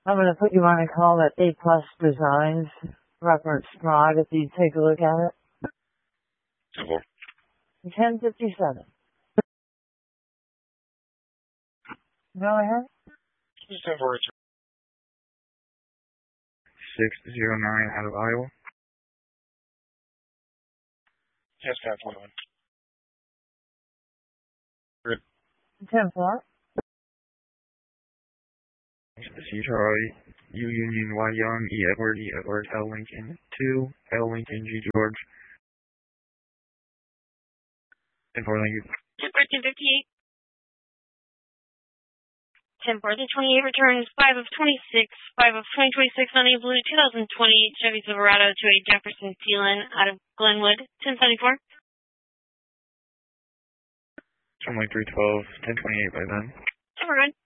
I'm going to put you on a call at A Plus Designs, reference Rod, if you take a look at it. 1057. Go ahead. 609 out of Iowa. Yes, 1041. 10-4. C Charlie, U Union, Y Young, E Edward, L Lincoln, 2, L Lincoln, G George. 10-4, thank you. 10-4, 1058. 10-4, the 28 returns 5 of 26, 5 of 2026 on a blue 2020 Chevy Silverado to a Jefferson Sealand out of Glenwood. 1074. 312, 1028 by then. We're good.